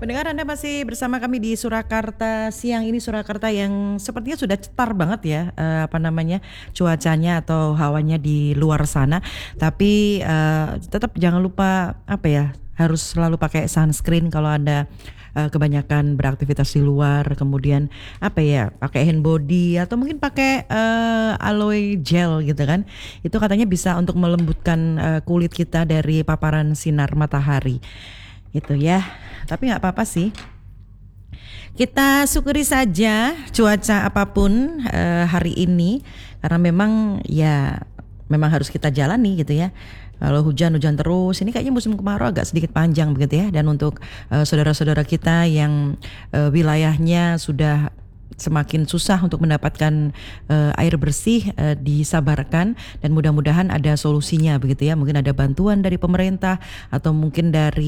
Pendengar, Anda masih bersama kami di Surakarta siang ini. Surakarta yang sepertinya sudah cetar banget ya, cuacanya atau hawanya di luar sana. Tapi tetap jangan lupa harus selalu pakai sunscreen kalau Anda kebanyakan beraktivitas di luar. Kemudian pakai hand body atau mungkin pakai aloe gel gitu kan. Itu katanya bisa untuk melembutkan kulit kita dari paparan sinar matahari. Gitu ya. Tapi nggak apa-apa sih. Kita syukuri saja cuaca apapun hari ini, karena memang harus kita jalani gitu ya. Kalau hujan terus, ini kayaknya musim kemarau agak sedikit panjang begitu ya. Dan untuk saudara-saudara kita yang wilayahnya sudah semakin susah untuk mendapatkan air bersih, disabarkan dan mudah-mudahan ada solusinya begitu ya. Mungkin ada bantuan dari pemerintah atau mungkin dari